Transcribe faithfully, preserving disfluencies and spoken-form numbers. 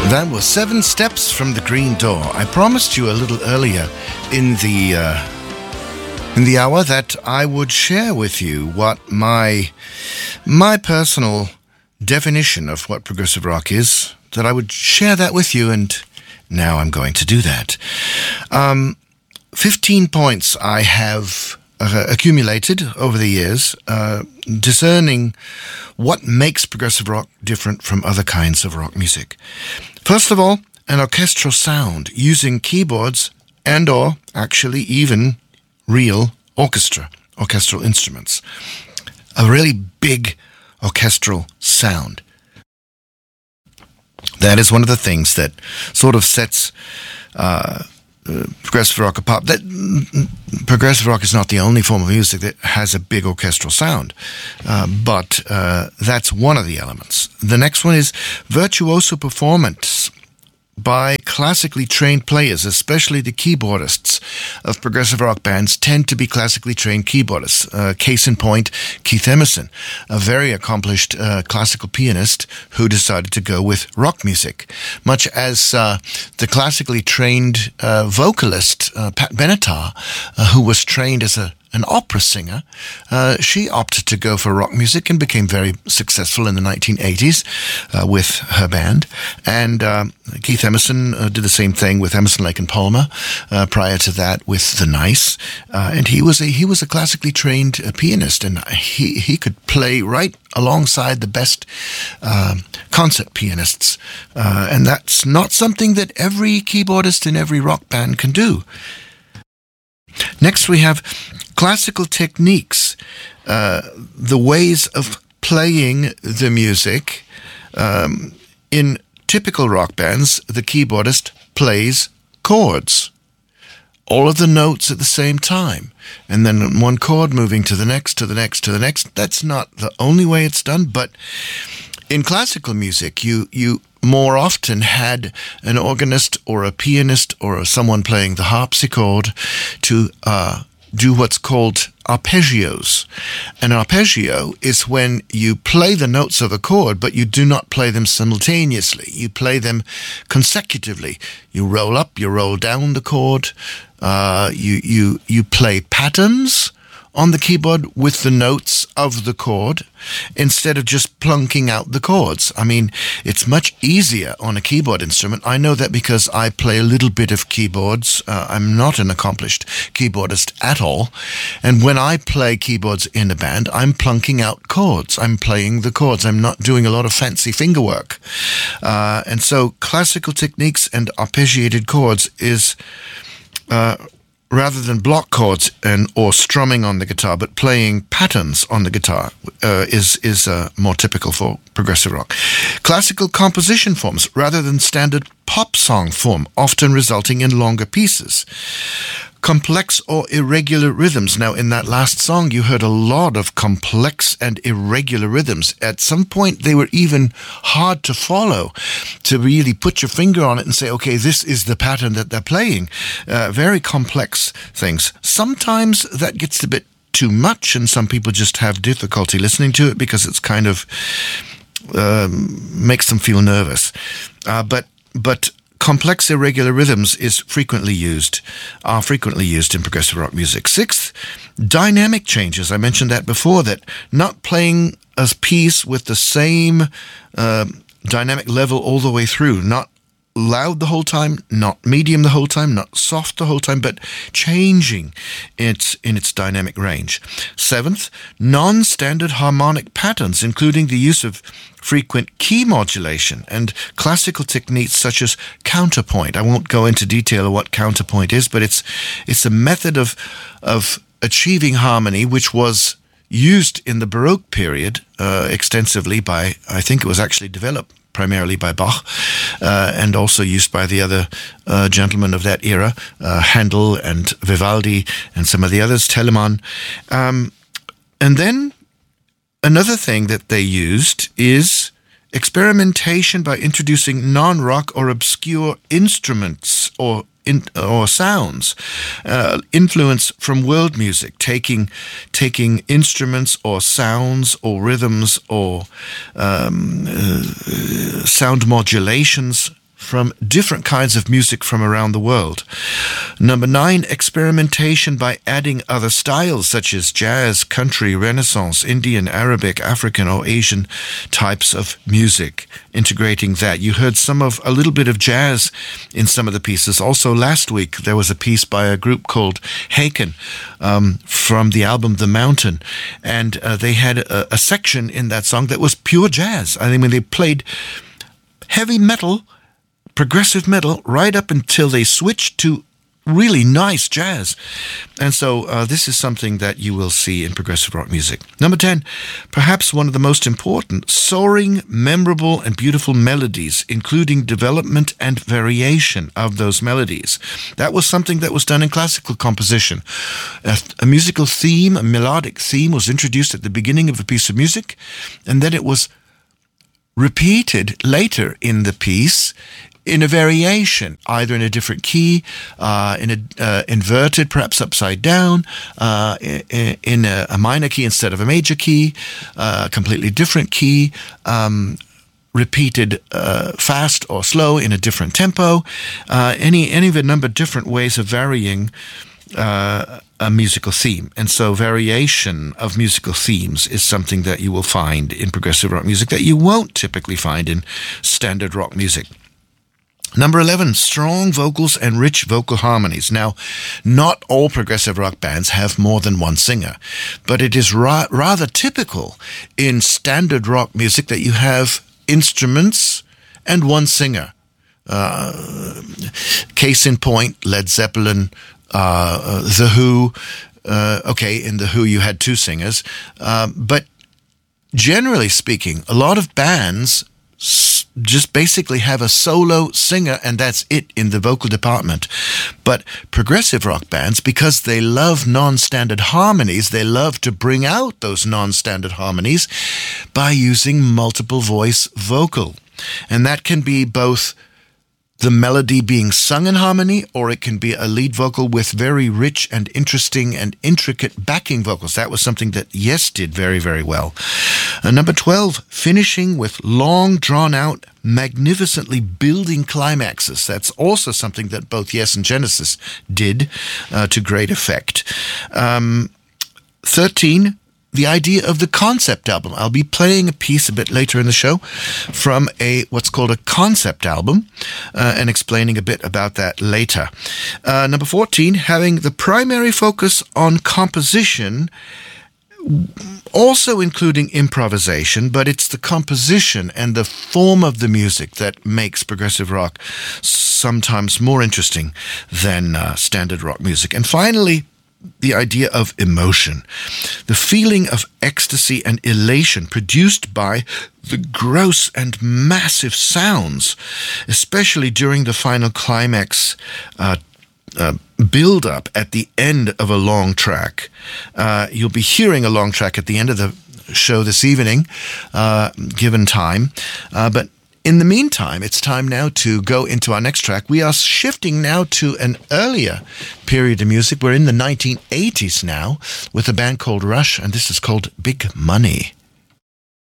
That was Seven Steps from the Green Door. I promised you a little earlier in the uh, in the hour that I would share with you what my my personal definition of what progressive rock is, that I would share that with you, and now I'm going to do that. Um, fifteen points I have uh, accumulated over the years, uh, discerning what makes progressive rock different from other kinds of rock music. First of all, an orchestral sound using keyboards and or actually even real orchestra, orchestral instruments. A really big orchestral sound. That is one of the things that sort of sets uh, uh, progressive rock apart. That mm, progressive rock is not the only form of music that has a big orchestral sound, uh, but uh, that's one of the elements. The next one is virtuoso performance by classically trained players, especially the keyboardists of progressive rock bands tend to be classically trained keyboardists. Uh, case in point, Keith Emerson, a very accomplished uh, classical pianist who decided to go with rock music. Much as uh, the classically trained uh, vocalist, uh, Pat Benatar, uh, who was trained as a an opera singer, uh, she opted to go for rock music and became very successful in the nineteen eighties uh, with her band. And uh, Keith Emerson uh, did the same thing with Emerson, Lake and Palmer. Uh, prior to that, with the Nice, uh, and he was a he was a classically trained uh, pianist, and he he could play right alongside the best uh, concert pianists, uh, and that's not something that every keyboardist in every rock band can do. Next, we have classical techniques, uh, the ways of playing the music. Um, in typical rock bands, the keyboardist plays chords, all of the notes at the same time, and then one chord moving to the next, to the next, to the next. That's not the only way it's done, but in classical music, you you more often had an organist or a pianist or someone playing the harpsichord to uh, do what's called arpeggios. An arpeggio is when you play the notes of a chord, but you do not play them simultaneously. You play them consecutively. You roll up, you roll down the chord. Uh, you you you play patterns on the keyboard with the notes of the chord instead of just plunking out the chords. I mean, it's much easier on a keyboard instrument. I know that because I play a little bit of keyboards. Uh, I'm not an accomplished keyboardist at all. And when I play keyboards in a band, I'm plunking out chords. I'm playing the chords. I'm not doing a lot of fancy finger work. Uh, and so classical techniques and arpeggiated chords is Uh, rather than block chords and or strumming on the guitar, but playing patterns on the guitar uh, is is uh, more typical for progressive rock. Classical composition forms rather than standard pop song form, often resulting in longer pieces. Complex or irregular rhythms. Now, in that last song, you heard a lot of complex and irregular rhythms. At some point, they were even hard to follow, to really put your finger on it and say, okay, this is the pattern that they're playing. Uh, very complex things. Sometimes that gets a bit too much, and some people just have difficulty listening to it because it's kind of um, makes them feel nervous. Uh, but but complex irregular rhythms is frequently used, are frequently used in progressive rock music. Sixth, dynamic changes. I mentioned that before, that not playing a piece with the same uh, dynamic level all the way through, not loud the whole time, not medium the whole time, not soft the whole time, but changing its in its dynamic range. Seventh, non-standard harmonic patterns, including the use of frequent key modulation and classical techniques such as counterpoint. I won't go into detail of what counterpoint is, but it's it's a method of of achieving harmony which was used in the Baroque period uh, extensively by, I think it was actually developed primarily by Bach, uh, and also used by the other uh, gentlemen of that era, uh, Handel and Vivaldi and some of the others, Telemann. Um, and then another thing that they used is experimentation by introducing non-rock or obscure instruments or in, or sounds, uh, influence from world music, taking taking instruments or sounds or rhythms or um, uh, sound modulations from different kinds of music from around the world. Number nine, experimentation by adding other styles such as jazz, country, Renaissance, Indian, Arabic, African, or Asian types of music. Integrating that. You heard some of a little bit of jazz in some of the pieces. Also, last week there was a piece by a group called Haken um, from the album The Mountain, and uh, they had a, a section in that song that was pure jazz. I mean, they played heavy metal, progressive metal, right up until they switched to really nice jazz. And so uh, this is something that you will see in progressive rock music. Number ten, perhaps one of the most important, soaring, memorable, and beautiful melodies, including development and variation of those melodies. That was something that was done in classical composition. A, a musical theme, a melodic theme was introduced at the beginning of a piece of music, and then it was repeated later in the piece in a variation, either in a different key, uh, in a uh, inverted, perhaps upside down, uh, in, in a, a minor key instead of a major key, uh, a completely different key, um, repeated uh, fast or slow in a different tempo, uh, any any of a number of different ways of varying uh, a musical theme. And so variation of musical themes is something that you will find in progressive rock music that you won't typically find in standard rock music. Number eleven, strong vocals and rich vocal harmonies. Now, not all progressive rock bands have more than one singer, but it is ra- rather typical in standard rock music that you have instruments and one singer. Uh, case in point, Led Zeppelin, uh, The Who. Uh, okay, in The Who you had two singers. Uh, but generally speaking, a lot of bands just basically have a solo singer and that's it in the vocal department. But progressive rock bands, because they love non-standard harmonies, they love to bring out those non-standard harmonies by using multiple voice vocal. And that can be both the melody being sung in harmony, or it can be a lead vocal with very rich and interesting and intricate backing vocals. That was something that Yes did very, very well. Uh, number twelve, finishing with long, drawn-out, magnificently building climaxes. That's also something that both Yes and Genesis did uh, to great effect. Um, thirteen, the idea of the concept album. I'll be playing a piece a bit later in the show from a what's called a concept album uh, and explaining a bit about that later. Uh, number fourteen, having the primary focus on composition, also including improvisation, but it's the composition and the form of the music that makes progressive rock sometimes more interesting than uh, standard rock music. And finally, the idea of emotion, the feeling of ecstasy and elation produced by the gross and massive sounds, especially during the final climax uh, uh, build-up at the end of a long track. Uh, you'll be hearing a long track at the end of the show this evening, uh, given time, uh, but in the meantime, it's time now to go into our next track. We are shifting now to an earlier period of music. We're in the nineteen eighties now with a band called Rush, and this is called Big Money.